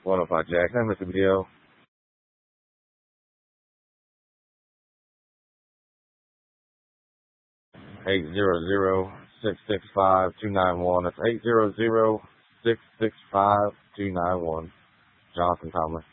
105 Jack. Can I miss a video? 800-665-291. That's 800-665-291. Jonathan Thomas.